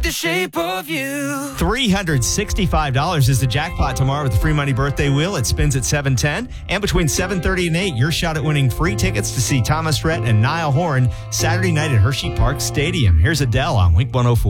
The shape of you. $365 is the jackpot tomorrow with the free money birthday wheel. It spins at 7:10. And between 7:30 and 8, your shot at winning free tickets to see Thomas Rhett and Niall Horan Saturday night at Hershey Park Stadium. Here's Adele on Wink 104.